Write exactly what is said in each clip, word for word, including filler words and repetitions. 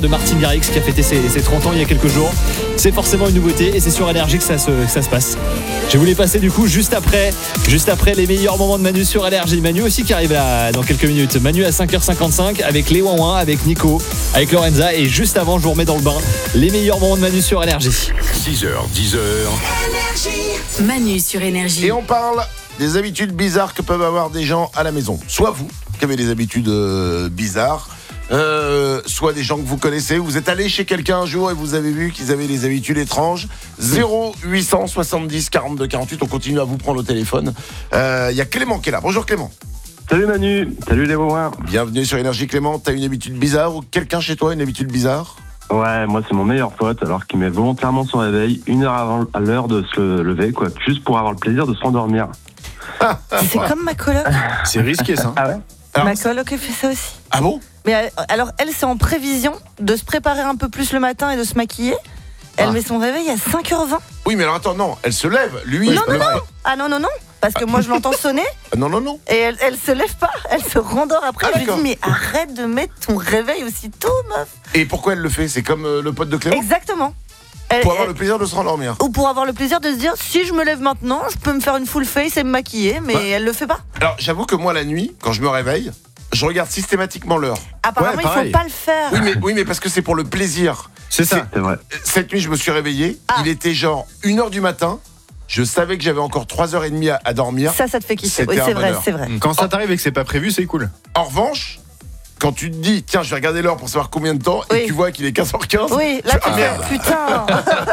de Martin Garrix qui a fêté ses, ses trente ans il y a quelques jours. C'est forcément une nouveauté et c'est sur Énergie que ça se, que ça se passe. Je voulais passer du coup juste après, juste après les meilleurs moments de Manu sur Énergie. Manu aussi qui arrive là dans quelques minutes. Manu à cinq heures cinquante-cinq avec les Ouin-Ouin, avec Nico, avec Lorenza. Et juste avant, je vous remets dans le bain les meilleurs moments de Manu sur Énergie. six heures, dix heures. Manu sur Énergie. Et on parle des habitudes bizarres que peuvent avoir des gens à la maison. Soit vous, qui avez des habitudes euh, bizarres, euh, soit des gens que vous connaissez. Vous êtes allé chez quelqu'un un jour et vous avez vu qu'ils avaient des habitudes étranges. zéro huit cent soixante-dix quarante-deux quarante-huit. On continue à vous prendre au téléphone. Il euh, y a Clément qui est là. Bonjour Clément. Salut Manu, salut les Ouin. Bienvenue sur Énergie Clément. T'as une habitude bizarre ou quelqu'un chez toi a une habitude bizarre? Ouais, moi c'est mon meilleur pote, alors qu'il met volontairement son réveil une heure avant à l'heure de se lever, quoi, juste pour avoir le plaisir de se rendormir. C'est comme ma coloc. C'est risqué ça. Ah ouais? Alors, Ma coloc elle fait ça aussi. Ah bon? Mais alors elle c'est en prévision de se préparer un peu plus le matin et de se maquiller. Elle Ah. met son réveil à cinq heures vingt. Oui, mais alors attends, non, elle se lève. Lui, Non, il non, se lève. non. Ah non non non. Parce que moi je l'entends sonner Ah, non, non, non. et elle, elle se lève pas, elle se rendort après. Ah, je lui d'accord. dis mais arrête de mettre ton réveil aussitôt meuf. Et pourquoi elle le fait? C'est comme euh, le pote de Clément? Exactement. Elle- Pour avoir elle- le plaisir de se rendormir. Ou pour avoir le plaisir de se dire si je me lève maintenant, je peux me faire une full face et me maquiller, mais Ouais. elle le fait pas. Alors, j'avoue que moi, la nuit, quand je me réveille, je regarde systématiquement l'heure. Apparemment Ouais, il pareil. faut pas le faire. Oui, mais, oui, mais parce que c'est pour le plaisir. C'est ça, c'est vrai. Cette nuit, je me suis réveillé. Ah. Il était genre une heure du matin. Je savais que j'avais encore trois heures trente à, à dormir. Ça ça te fait kiffer. C'était Oui un c'est vrai, bonheur. c'est vrai. Quand ça t'arrive et que c'est pas prévu, c'est cool. En revanche, quand tu te dis, tiens, je vais regarder l'heure pour savoir combien de temps, et Oui. que tu vois qu'il est quinze heures quinze. Oui, là tu Ah, fais merde. putain.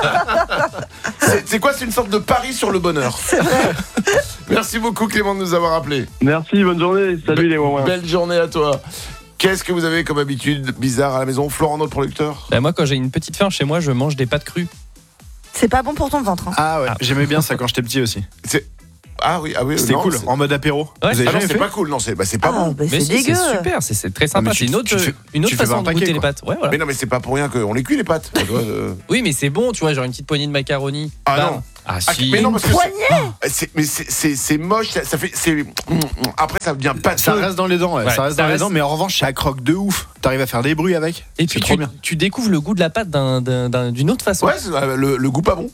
C'est, c'est quoi? C'est une sorte de pari sur le bonheur. Merci beaucoup, Clément, de nous avoir appelés. Merci, bonne journée, salut les Ouin. Belle journée à toi. Qu'est-ce que vous avez comme habitude bizarre à la maison? Florent, notre producteur? Bah, moi, quand j'ai une petite faim chez moi, je mange des pâtes crues. C'est pas bon pour ton ventre. Hein. Ah ouais, j'aimais bien ça quand j'étais petit aussi. C'est... Ah oui, ah oui. C'était non, cool, c'est- en mode apéro. Ouais. Vous avez Ah non, jamais c'est fait? pas cool, non, c'est, bah, c'est pas Ah, bon. bah, Mais c'est si, dégueu. c'est super, c'est, c'est très sympa. mais C'est tu- une autre, tu fais- une autre tu fais pas façon un de paquet, goûter les quoi. pâtes. Ouais, voilà. Mais non, mais c'est pas pour rien qu'on les cuit les pâtes. Tu vois, euh. Oui, mais c'est bon, tu vois, genre une petite poignée de macaroni. Ah Bam. non. Ah Ah, si. mais non, parce que c'est, Poignet. c'est- mais c'est, c'est, c'est moche, ça, ça fait, c'est, après ça devient pâteux. Ça reste dans les dents, ouais. Ouais, ça reste ça dans les reste- dents, mais en revanche, ça croque de ouf. T'arrives à faire des bruits avec. Et C'est puis trop tu, bien. tu découvres le goût de la pâte d'un, d'un- d'un- d'une autre façon. Ouais, c'est, euh, le, le goût pas bon.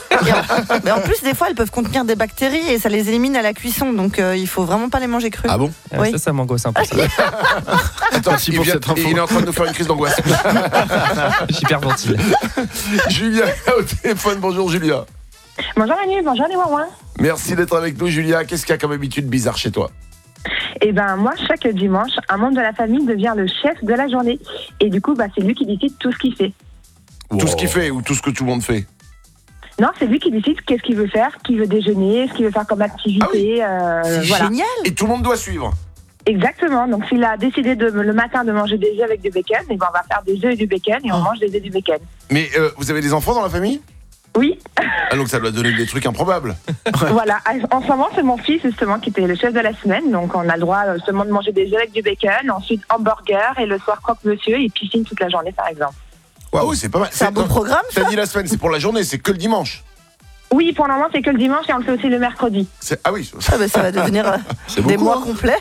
Mais en plus, des fois, elles peuvent contenir des bactéries et ça les élimine à la cuisson. Donc, euh, il faut vraiment pas les manger crues. Ah bon? Ah, Oui. Ça, ça m'angoisse un peu. Ça. Attends, Merci il, pour vient- cette info. il est en train de nous faire une crise d'angoisse. J'hyperventile. Julia au téléphone, bonjour Julia. Bonjour Manu, bonjour les Ouin-Ouin. Merci d'être avec nous Julia. Qu'est-ce qu'il y a comme habitude bizarre chez toi? Eh ben moi, chaque dimanche, un membre de la famille devient le chef de la journée. Et du coup, bah, c'est lui qui décide tout ce qu'il fait. Tout ce qu'il fait ou tout ce que tout le monde fait? Non, c'est lui qui décide qu'est-ce qu'il veut faire, qui veut déjeuner, ce qu'il veut faire comme activité. Ah oui. euh, C'est voilà. génial. Et tout le monde doit suivre. Exactement. Donc s'il a décidé de, le matin de manger des œufs avec du bacon, eh ben, on va faire des œufs et du bacon et on mange des œufs et du bacon. Mais euh, vous avez des enfants dans la famille? Oui, Ah donc ça doit donner des trucs improbables. voilà. En ce moment, c'est mon fils justement qui était le chef de la semaine. Donc on a le droit euh, seulement de manger des œufs avec du bacon, ensuite hamburger et le soir croque-monsieur et piscine toute la journée par exemple. Waouh, c'est pas mal. C'est un beau non, programme, ça. T'as dit la semaine, c'est pour la journée, c'est que le dimanche. Oui, pour le moment, c'est que le dimanche et on le fait aussi le mercredi. C'est... Ah oui, Ah bah, ça va devenir euh, c'est des beaucoup, mois hein. complets.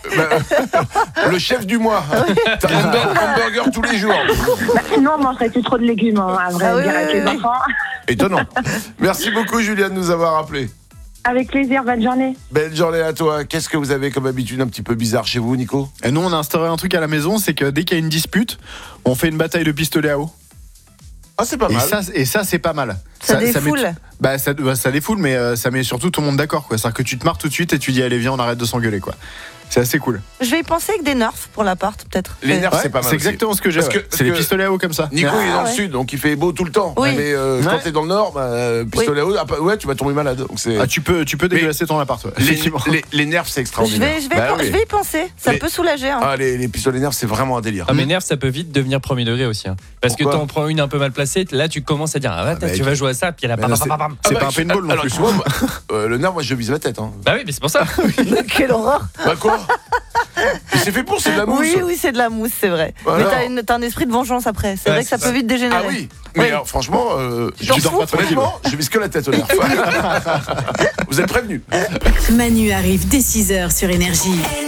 Bah, le chef du mois. T'as un hamburger, hamburger tous les jours. Bah, sinon, on mangerait plus trop de légumes, hein, à vrai Ah oui, dire, oui, avec oui, les oui. enfants. Étonnant. Merci beaucoup Julia de nous avoir appelés. Avec plaisir, bonne journée. Belle journée à toi. Qu'est-ce que vous avez comme habitude un petit peu bizarre chez vous, Nico? Et nous, on a instauré un truc à la maison, c'est que dès qu'il y a une dispute, on fait une bataille de pistolets à eau. Ah, c'est pas Et mal. ça, et ça, c'est pas mal. Ça met- défoule. bah, ça, bah, ça défoule, mais euh, ça met surtout tout le monde d'accord, quoi. C'est-à-dire que tu te marres tout de suite et tu dis, allez, viens, on arrête de s'engueuler, quoi. C'est assez cool. Je vais y penser avec des nerfs pour l'appart, peut-être. Les Mais- nerfs, Ouais, c'est pas mal. c'est aussi. exactement ce que j'ai. Parce ouais. que- C'est les parce que- pistolets à eau comme ça. Nico, il est dans Ah le ouais. sud, donc il fait beau tout le temps. Oui. Mais euh, quand Ouais. t'es dans le nord, bah, euh, pistolet à eau, ah, bah, ouais, tu vas tomber malade. Donc c'est... Ah, tu peux, tu peux dégueulasser ton appart, ouais, les, effectivement. les, les nerfs, c'est Je extraordinaire. vais, je, vais, Bah je oui. vais y penser. Ça Les- peut soulager. Hein. Ah, les, les pistolets nerfs, c'est vraiment un délire. Ah, mais nerfs, ça peut vite devenir premier degré aussi. Hein. Parce Pourquoi que t'en prends une un peu mal placée, là tu commences à dire ah, bah, tu vas jouer à ça, puis elle a Mais pas là, pam, pam, pam. C'est Ah, pas bah, un paintball non alors, plus. tu vois, moi, euh, le nerf, moi, je vise la tête. Hein. Bah oui, mais c'est pour ça. Quelle horreur. Bah quoi? Mais c'est fait pour, c'est de la mousse. Oui, oui, c'est de la mousse, c'est vrai. Voilà. Mais t'as, une- t'as un esprit de vengeance après. C'est Ouais, vrai que ça c'est peut ça. vite dégénérer. Ah oui, mais Oui. alors, franchement, euh, J'en je dors fous. pas tranquillement, je vise que la tête au nerf. Vous êtes prévenus. Manu arrive dès six heures sur Énergie.